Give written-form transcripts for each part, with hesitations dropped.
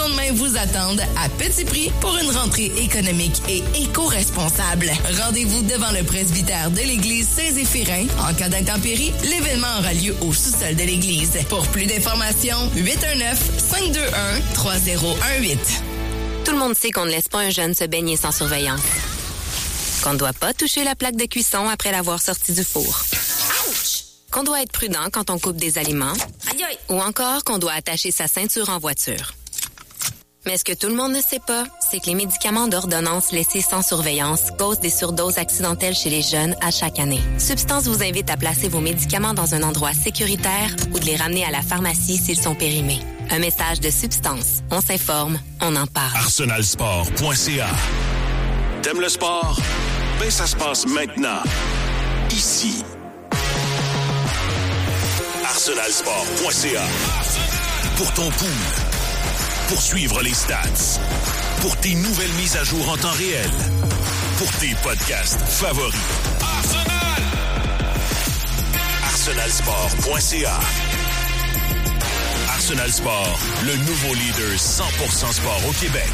maison de main vous attendent à petit prix pour une rentrée économique et éco-responsable. Rendez-vous devant le presbytère de l'église Saint-Zéphirin. En cas d'intempérie, l'événement aura lieu au sous-sol de l'église. Pour plus d'informations, 819-521-3018. Tout le monde sait qu'on ne laisse pas un jeune se baigner sans surveillance. Qu'on ne doit pas toucher la plaque de cuisson après l'avoir sorti du four. Ouch! Qu'on doit être prudent quand on coupe des aliments. Aïe aïe! Ou encore qu'on doit attacher sa ceinture en voiture. Mais ce que tout le monde ne sait pas, c'est que les médicaments d'ordonnance laissés sans surveillance causent des surdoses accidentelles chez les jeunes à chaque année. Substance vous invite à placer vos médicaments dans un endroit sécuritaire ou de les ramener à la pharmacie s'ils sont périmés. Un message de Substance. On s'informe, on en parle. Arsenalsport.ca. T'aimes le sport? Ben ça se passe maintenant. Ici. Arsenalsport.ca. Pour ton pool. Pour suivre les stats. Pour tes nouvelles mises à jour en temps réel. Pour tes podcasts favoris. Arsenalsport.ca. Arsenal Sport, le nouveau leader 100% sport au Québec.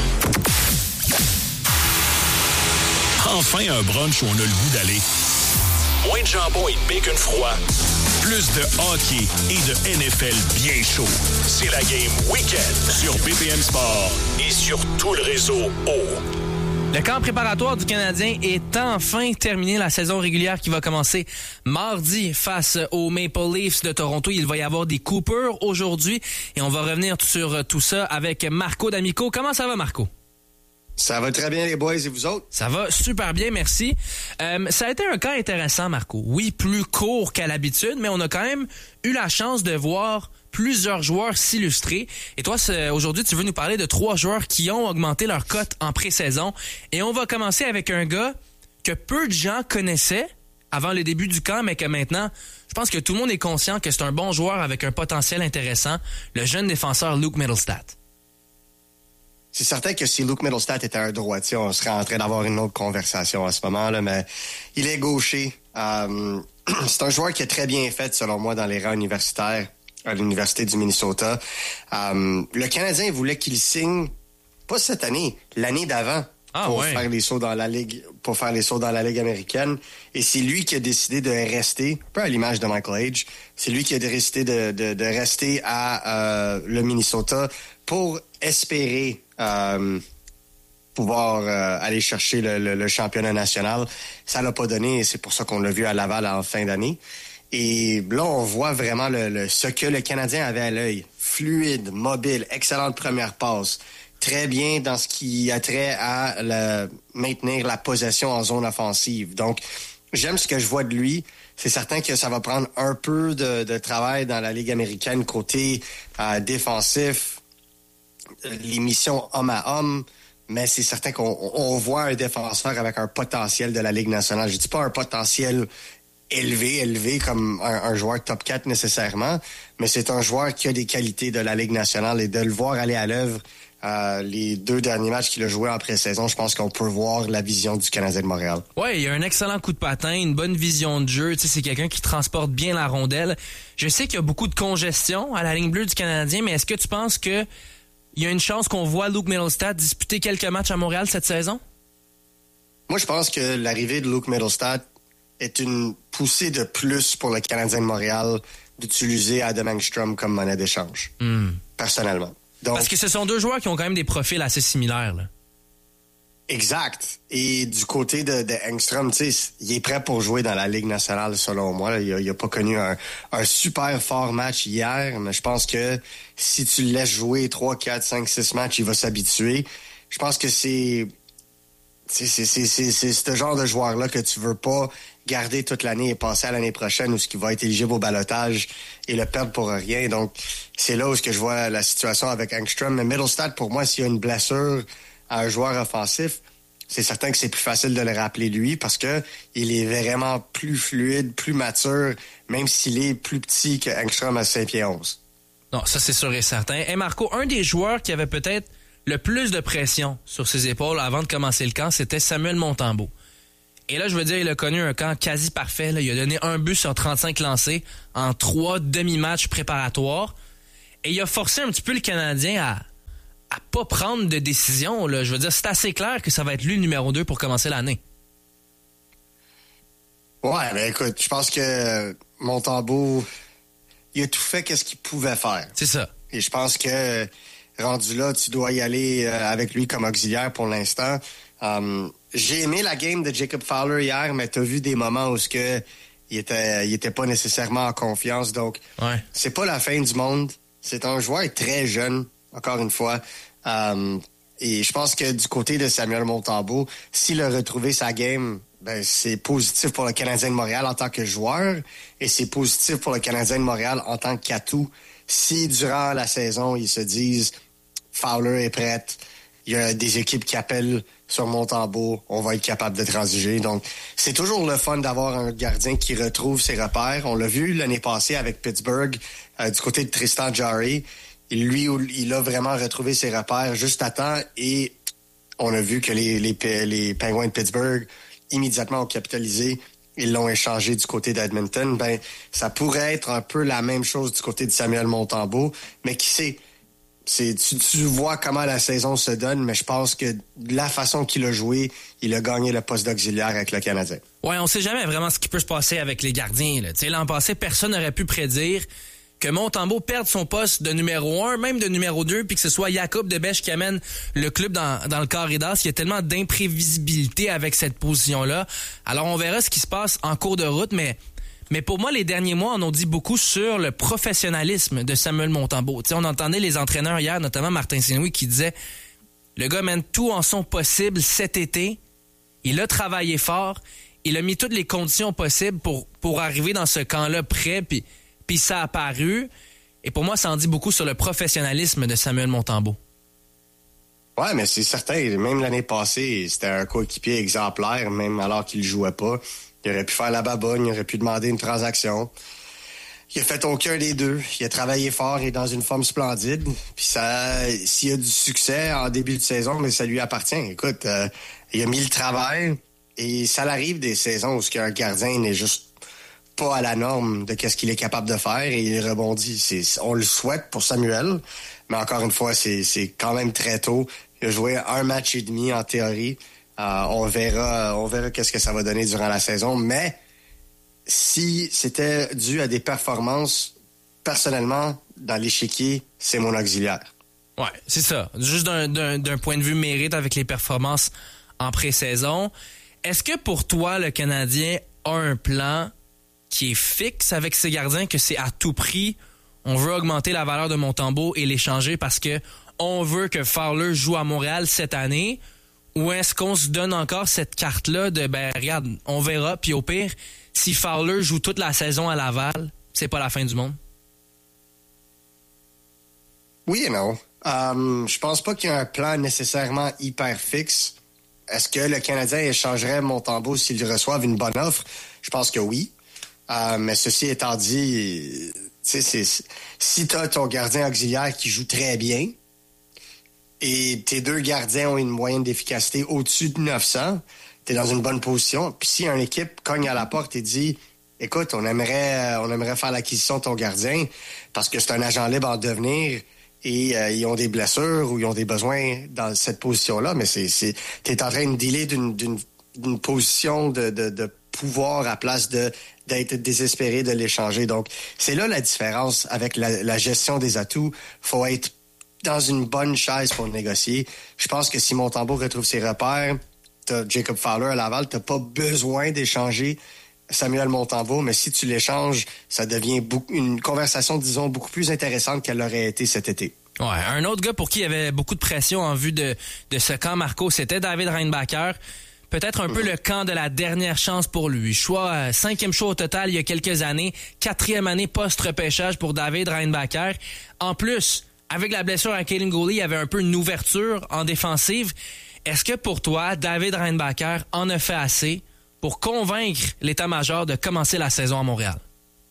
Enfin un brunch où on a le goût d'aller. Moins de jambon et de bacon froid. Plus de hockey et de NFL bien chaud. C'est la game Week-end sur BPM Sport et sur tout le réseau O. Le camp préparatoire du Canadien est enfin terminé. La saison régulière qui va commencer mardi face aux Maple Leafs de Toronto. Il va y avoir des Coopers aujourd'hui et on va revenir sur tout ça avec Marco D'Amico. Comment ça va, Marco? Ça va très bien, les boys, et vous autres? Ça va super bien, merci. Ça a été un cas intéressant, Marco. Oui, plus court qu'à l'habitude, mais on a quand même eu la chance de voir plusieurs joueurs s'illustrer. Et toi, aujourd'hui, tu veux nous parler de 3 joueurs qui ont augmenté leur cote en pré-saison. Et on va commencer avec un gars que peu de gens connaissaient avant le début du camp, mais que maintenant, je pense que tout le monde est conscient que c'est un bon joueur avec un potentiel intéressant, le jeune défenseur Luke Mittelstadt. C'est certain que si Luke Mittelstadt était un droitier, on serait en train d'avoir une autre conversation à ce moment-là, mais il est gaucher. C'est un joueur qui est très bien fait, selon moi, dans les rangs universitaires à l'Université du Minnesota. Le Canadien voulait qu'il signe, pas cette année, l'année d'avant, faire les sauts dans la ligue, pour faire les sauts dans la ligue américaine. Et c'est lui qui a décidé de rester, un peu à l'image de Michael Age, c'est lui qui a décidé de rester à le Minnesota pour espérer pouvoir aller chercher le championnat national. Ça l'a pas donné et c'est pour ça qu'on l'a vu à Laval en fin d'année. Et là, on voit vraiment ce que le Canadien avait à l'œil. Fluide, mobile, excellente première passe. Très bien dans ce qui a trait à maintenir la possession en zone offensive. Donc, j'aime ce que je vois de lui. C'est certain que ça va prendre un peu de travail dans la Ligue américaine côté défensif, les missions homme à homme, mais c'est certain qu'on voit un défenseur avec un potentiel de la Ligue nationale. Je dis pas un potentiel élevé comme un joueur top 4 nécessairement, mais c'est un joueur qui a des qualités de la Ligue nationale et de le voir aller à l'œuvre les 2 derniers matchs qu'il a joué en pré-saison, je pense qu'on peut voir la vision du Canadien de Montréal. Ouais, il a un excellent coup de patin, une bonne vision de jeu. Tu sais, c'est quelqu'un qui transporte bien la rondelle. Je sais qu'il y a beaucoup de congestion à la ligne bleue du Canadien, mais est-ce que tu penses que il y a une chance qu'on voit Luke Mittelstadt disputer quelques matchs à Montréal cette saison? Moi, je pense que l'arrivée de Luke Mittelstadt est une poussée de plus pour le Canadien de Montréal d'utiliser Adam Engstrom comme monnaie d'échange, personnellement. Donc, parce que ce sont 2 joueurs qui ont quand même des profils assez similaires, là. Exact. Et du côté de Engstrom, tu sais, il est prêt pour jouer dans la Ligue nationale, selon moi. Il a pas connu un super fort match hier, mais je pense que si tu le laisses jouer 3, 4, 5, 6 matchs, il va s'habituer. Je pense que c'est ce genre de joueur-là que tu veux pas garder toute l'année et passer à l'année prochaine où ce qui va être éligible au ballottage et le perdre pour rien. Donc, c'est là où je vois la situation avec Engstrom. Mais Mittelstadt, pour moi, s'il y a une blessure à un joueur offensif, c'est certain que c'est plus facile de le rappeler lui parce que il est vraiment plus fluide, plus mature, même s'il est plus petit que Engstrom à 5 pieds 11. Non, ça c'est sûr et certain. Et Marco, un des joueurs qui avait peut-être le plus de pression sur ses épaules avant de commencer le camp, c'était Samuel Montembeault. Et là, je veux dire, il a connu un camp quasi parfait. Là. Il a donné 1 but sur 35 lancés en 3 demi-matchs préparatoires. Et il a forcé un petit peu le Canadien à pas prendre de décision. Là. Je veux dire, c'est assez clair que ça va être lui le numéro 2 pour commencer l'année. Ouais, ben écoute, je pense que Montembeault, il a tout fait qu'est-ce qu'il pouvait faire. C'est ça. Et je pense que rendu là, tu dois y aller avec lui comme auxiliaire pour l'instant. J'ai aimé la game de Jacob Fowler hier, mais t'as vu des moments où il était pas nécessairement en confiance. Donc, c'est pas la fin du monde. C'est un joueur très jeune, encore une fois. Et je pense que du côté de Samuel Montembeault, s'il a retrouvé sa game, ben c'est positif pour le Canadien de Montréal en tant que joueur et c'est positif pour le Canadien de Montréal en tant qu'atout. Si durant la saison, ils se disent Fowler est prête, il y a des équipes qui appellent sur Montembeault, on va être capable de transiger. Donc, c'est toujours le fun d'avoir un gardien qui retrouve ses repères. On l'a vu l'année passée avec Pittsburgh, du côté de Tristan Jarry. Il a vraiment retrouvé ses repères juste à temps et on a vu que les Penguins de Pittsburgh immédiatement ont capitalisé. Ils l'ont échangé du côté d'Edmonton. Ben, ça pourrait être un peu la même chose du côté de Samuel Montembeault, mais qui sait? Tu vois comment la saison se donne, mais je pense que de la façon qu'il a joué, il a gagné le poste d'auxiliaire avec le Canadien. Ouais, on sait jamais vraiment ce qui peut se passer avec les gardiens. Là. L'an passé, personne n'aurait pu prédire que Montembeault perde son poste de numéro 1, même de numéro 2, puis que ce soit Jacob Debesch qui amène le club dans le corridor. Il y a tellement d'imprévisibilité avec cette position-là. Alors, on verra ce qui se passe en cours de route, mais pour moi, les derniers mois, on a dit beaucoup sur le professionnalisme de Samuel Montembeault. On entendait les entraîneurs hier, notamment Martin Saint-Louis, qui disait « Le gars mène tout en son possible cet été. Il a travaillé fort. Il a mis toutes les conditions possibles pour arriver dans ce camp-là prêt. » Puis ça a apparu. Et pour moi, ça en dit beaucoup sur le professionnalisme de Samuel Montembeault. Ouais, mais c'est certain. Même l'année passée, c'était un coéquipier exemplaire, même alors qu'il ne jouait pas. Il aurait pu faire la babogne, il aurait pu demander une transaction. Il a fait aucun des deux. Il a travaillé fort, il est dans une forme splendide. Puis s'il y a du succès en début de saison, mais ça lui appartient. Écoute, il a mis le travail et ça l'arrive des saisons où un gardien n'est juste pas à la norme de qu'est-ce qu'il est capable de faire et il rebondit. On le souhaite pour Samuel, mais encore une fois, c'est quand même très tôt. Il a joué 1 match et demi en théorie. On verra qu'est-ce que ça va donner durant la saison, mais si c'était dû à des performances, personnellement, dans l'échiquier, c'est mon auxiliaire. Ouais, c'est ça. Juste d'un point de vue mérite avec les performances en pré-saison. Est-ce que pour toi, le Canadien a un plan qui est fixe avec ses gardiens, que c'est à tout prix, on veut augmenter la valeur de Montembeault et l'échanger parce que on veut que Fowler joue à Montréal cette année, ou est-ce qu'on se donne encore cette carte-là de, regarde, on verra, puis au pire, si Fowler joue toute la saison à Laval, c'est pas la fin du monde? Oui et non. Je pense pas qu'il y a un plan nécessairement hyper fixe. Est-ce que le Canadien échangerait Montembeault s'il reçoive une bonne offre? Je pense que oui. Mais ceci étant dit, si tu as ton gardien auxiliaire qui joue très bien et tes 2 gardiens ont une moyenne d'efficacité au-dessus de 900, tu es dans une bonne position. Puis si une équipe cogne à la porte et dit « Écoute, on aimerait faire l'acquisition de ton gardien parce que c'est un agent libre en devenir et ils ont des blessures ou ils ont des besoins dans cette position-là. » Mais tu es en train de dealer d'une position de pouvoir à place d'être désespéré de l'échanger. Donc, c'est là la différence avec la gestion des atouts. Faut être dans une bonne chaise pour négocier. Je pense que si Montembeault retrouve ses repères, t'as Jacob Fowler à Laval, t'as pas besoin d'échanger Samuel Montembeault, mais si tu l'échanges, ça devient une conversation, disons, beaucoup plus intéressante qu'elle aurait été cet été. Ouais, un autre gars pour qui il y avait beaucoup de pression en vue de ce camp, Marco, c'était David Reinbacher. Peut-être un peu le camp de la dernière chance pour lui. 5e choix au total il y a quelques années. 4e année post-repêchage pour David Reinbacher. En plus, avec la blessure à Kaelin Gooley, il y avait un peu une ouverture en défensive. Est-ce que pour toi, David Reinbacher en a fait assez pour convaincre l'état-major de commencer la saison à Montréal?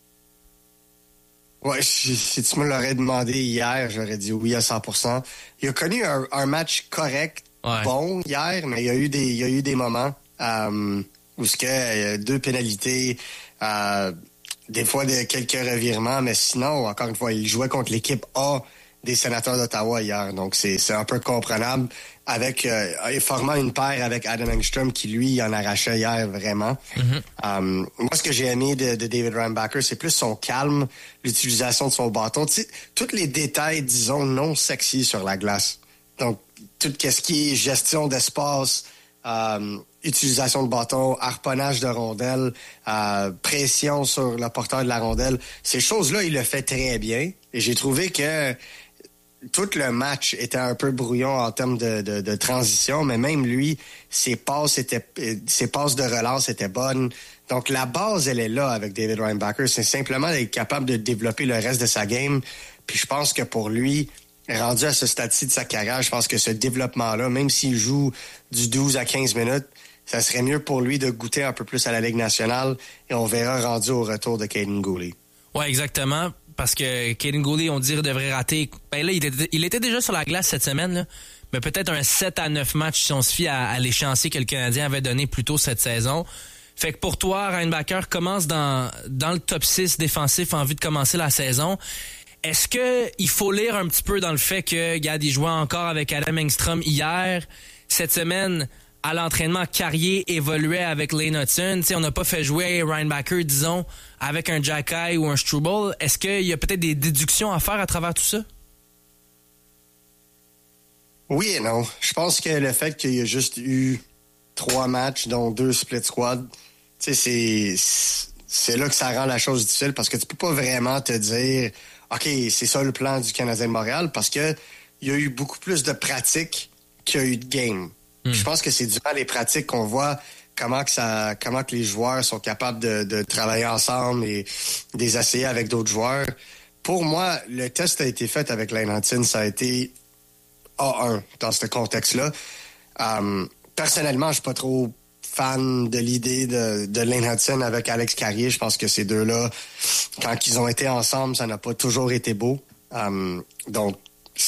Ouais, si tu me l'aurais demandé hier, j'aurais dit oui à 100%. Il a connu un match correct. Ouais. Bon hier, mais il y a eu des moments où il y a 2 pénalités, des fois quelques revirements, mais sinon, encore une fois, il jouait contre l'équipe A des Sénateurs d'Ottawa hier. Donc, c'est un peu comprenable avec formant une paire avec Adam Engstrom qui, lui, en arrachait hier vraiment. Moi, ce que j'ai aimé de David Reinbacher, c'est plus son calme, l'utilisation de son bâton. Tu sais, tous les détails, disons, non sexy sur la glace. Donc, tout ce qui est gestion d'espace, utilisation de bâton, harponnage de rondelles, pression sur le porteur de la rondelle. Ces choses-là, il le fait très bien. Et j'ai trouvé que tout le match était un peu brouillon en termes de transition, mais même lui, ses passes de relance étaient bonnes. Donc, la base, elle est là avec David Reinbacher. C'est simplement d'être capable de développer le reste de sa game. Puis je pense que pour lui, rendu à ce stade-ci de sa carrière, je pense que ce développement-là, même s'il joue du 12 à 15 minutes, ça serait mieux pour lui de goûter un peu plus à la Ligue nationale et on verra rendu au retour de Kaiden Guhle. Oui, exactement. Parce que Kaiden Guhle, on dirait, devrait rater. Ben là, il était déjà sur la glace cette semaine, là. Mais peut-être un 7 à 9 matchs si on se fie à l'échéancier que le Canadien avait donné plus tôt cette saison. Fait que pour toi, Reinbacher commence dans le top 6 défensif en vue de commencer la saison. Est-ce que il faut lire un petit peu dans le fait que, regarde, il jouait encore avec Adam Engstrom hier, cette semaine, à l'entraînement, Carrier évoluait avec Lane Hudson. T'sais, on n'a pas fait jouer Reinbacher, disons, avec un Jacky ou un Struble. Est-ce qu'il y a peut-être des déductions à faire à travers tout ça? Oui et non. Je pense que le fait qu'il y a juste eu 3 matchs, dont 2 split squad, c'est là que ça rend la chose difficile parce que tu peux pas vraiment te dire OK, c'est ça le plan du Canadien de Montréal parce que il y a eu beaucoup plus de pratiques qu'il y a eu de game. Je pense que c'est durant les pratiques qu'on voit comment que les joueurs sont capables de travailler ensemble et de les essayer avec d'autres joueurs. Pour moi, le test a été fait avec Lane Hudson, ça a été A1 dans ce contexte-là. Personnellement, je suis pas trop fan de l'idée de Lane Hudson avec Alex Carrier. Je pense que ces deux-là, quand ils ont été ensemble, ça n'a pas toujours été beau. Donc,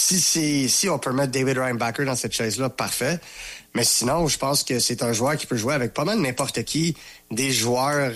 si on peut mettre David Reinbacher dans cette chaise-là, parfait. Mais sinon, je pense que c'est un joueur qui peut jouer avec pas mal n'importe qui, des joueurs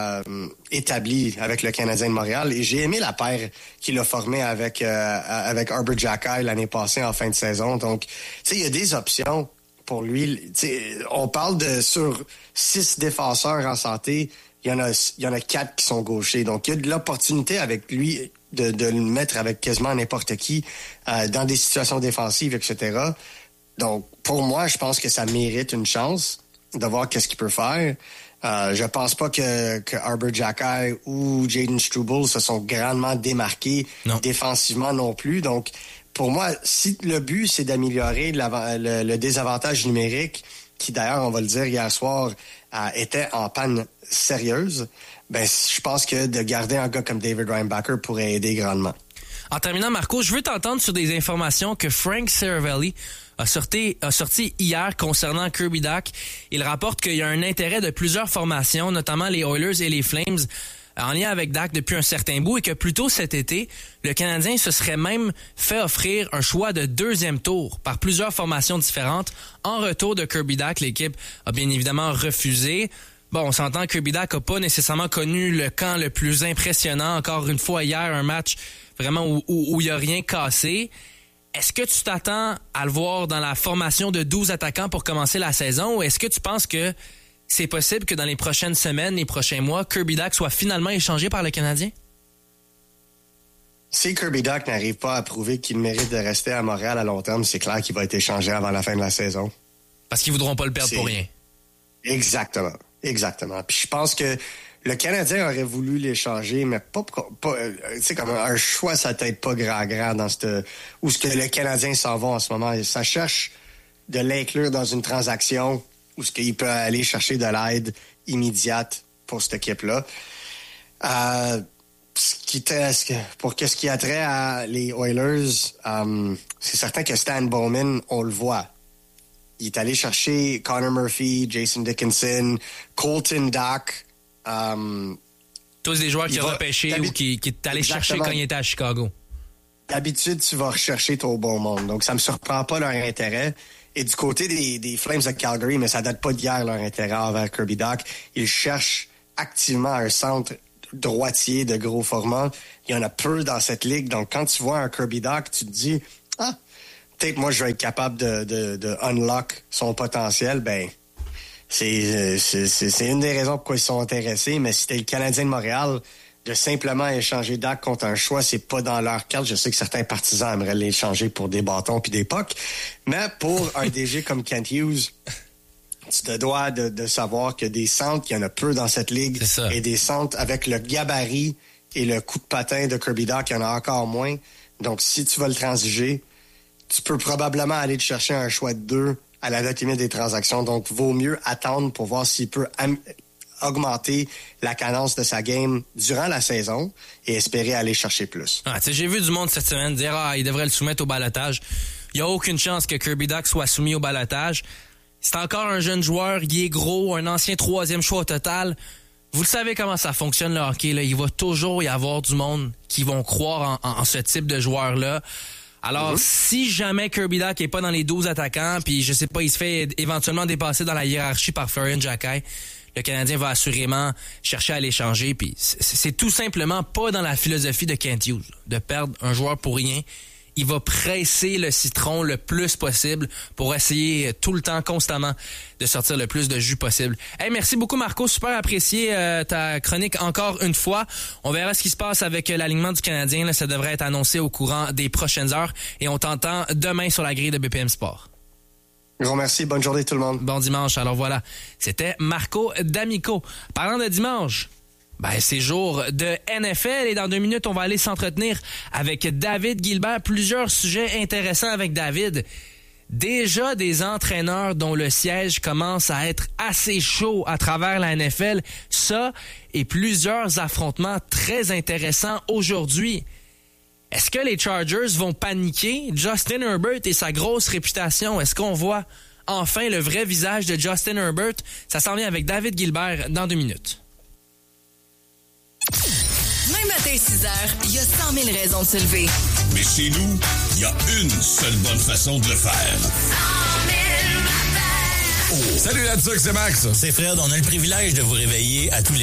établis avec le Canadien de Montréal. Et j'ai aimé la paire qu'il a formée avec Arber Xhekaj l'année passée en fin de saison. Donc, tu sais, il y a des options pour lui. On parle de sur 6 défenseurs en santé, il y en a 4 qui sont gauchers. Donc, il y a de l'opportunité avec lui de le mettre avec quasiment n'importe qui dans des situations défensives, etc. Donc, pour moi, je pense que ça mérite une chance de voir qu'est-ce qu'il peut faire. Je pense pas que Arber Xhekaj ou Jayden Struble se sont grandement démarqués défensivement non plus. Donc, pour moi, si le but, c'est d'améliorer le désavantage numérique, qui d'ailleurs, on va le dire hier soir, était en panne sérieuse, ben je pense que de garder un gars comme David Reinbacher pourrait aider grandement. En terminant, Marco, je veux t'entendre sur des informations que Frank Seravalli a sorti hier concernant Kirby Dach. Il rapporte qu'il y a un intérêt de plusieurs formations, notamment les Oilers et les Flames, en lien avec Dach depuis un certain bout et que plus tôt cet été, le Canadien se serait même fait offrir un choix de 2e tour par plusieurs formations différentes en retour de Kirby Dach. L'équipe a bien évidemment refusé. Bon, on s'entend que Kirby Dach n'a pas nécessairement connu le camp le plus impressionnant. Encore une fois, hier, un match vraiment où il n'y a rien cassé. Est-ce que tu t'attends à le voir dans la formation de 12 attaquants pour commencer la saison ou est-ce que tu penses que c'est possible que dans les prochaines semaines, les prochains mois, Kirby Dach soit finalement échangé par le Canadien? Si Kirby Dach n'arrive pas à prouver qu'il mérite de rester à Montréal à long terme, c'est clair qu'il va être échangé avant la fin de la saison. Parce qu'ils voudront pas le perdre pour rien. Exactement. Puis je pense que le Canadien aurait voulu l'échanger, mais pas tu sais, comme un choix, ça peut être pas grand dans où ce que le Canadien s'en va en ce moment. Ça cherche de l'inclure dans une transaction où ce qu'il peut aller chercher de l'aide immédiate pour cette équipe-là. Pour ce qui a trait à les Oilers, c'est certain que Stan Bowman, on le voit. Il est allé chercher Connor Murphy, Jason Dickinson, Colton Dach. Tous des joueurs qui ont repêché ou qui est allé chercher quand il était à Chicago. D'habitude, tu vas rechercher ton bon monde. Donc, ça me surprend pas leur intérêt. Et du côté des Flames de Calgary, mais ça date pas d'hier leur intérêt envers Kirby Dach. Ils cherchent activement un centre droitiers de gros format. Il y en a peu dans cette ligue. Donc, quand tu vois un Kirby Dach, tu te dis, peut-être moi, je vais être capable de unlock son potentiel. Ben, c'est une des raisons pourquoi ils sont intéressés. Mais si t'es le Canadien de Montréal, de simplement échanger Dach contre un choix, c'est pas dans leur carte. Je sais que certains partisans aimeraient l'échanger pour des bâtons puis des pucks. Mais pour un DG comme Kent Hughes, tu te dois de savoir que des centres, il y en a peu dans cette ligue. Et des centres avec le gabarit et le coup de patin de Kirby Dach, il y en a encore moins. Donc, si tu vas le transiger, tu peux probablement aller te chercher un choix de 2 à la date limite des transactions. Donc, vaut mieux attendre pour voir s'il peut augmenter la cadence de sa game durant la saison et espérer aller chercher plus. J'ai vu du monde cette semaine dire « il devrait le soumettre au ballottage ». Il n'y a aucune chance que Kirby Dach soit soumis au ballottage. C'est encore un jeune joueur, il est gros, un ancien 3e choix au total. Vous le savez comment ça fonctionne le hockey, là. Il va toujours y avoir du monde qui vont croire en ce type de joueur-là. Alors, si jamais Kirby Dach est pas dans les 12 attaquants, puis je sais pas, il se fait éventuellement dépasser dans la hiérarchie par Florian Jacquet, le Canadien va assurément chercher à l'échanger. Puis c'est tout simplement pas dans la philosophie de Kent Hughes de perdre un joueur pour rien. Il va presser le citron le plus possible pour essayer tout le temps, constamment, de sortir le plus de jus possible. Hey, merci beaucoup, Marco. Super apprécié ta chronique encore une fois. On verra ce qui se passe avec l'alignement du Canadien. Là, ça devrait être annoncé au courant des prochaines heures. Et on t'entend demain sur la grille de BPM Sport. Gros merci. Bonne journée tout le monde. Bon dimanche. Alors voilà, c'était Marco D'Amico. Parlant de dimanche, c'est jour de NFL et dans 2 minutes, on va aller s'entretenir avec David Guilbert. Plusieurs sujets intéressants avec David. Déjà des entraîneurs dont le siège commence à être assez chaud à travers la NFL. Ça et plusieurs affrontements très intéressants aujourd'hui. Est-ce que les Chargers vont paniquer? Justin Herbert et sa grosse réputation, est-ce qu'on voit enfin le vrai visage de Justin Herbert? Ça s'en vient avec David Guilbert dans 2 minutes. Même matin, 6 heures, il y a 100 000 raisons de se lever. Mais chez nous, il y a une seule bonne façon de le faire. 100 000 matins! Salut là-dessus, c'est Max. C'est Fred, on a le privilège de vous réveiller à tous les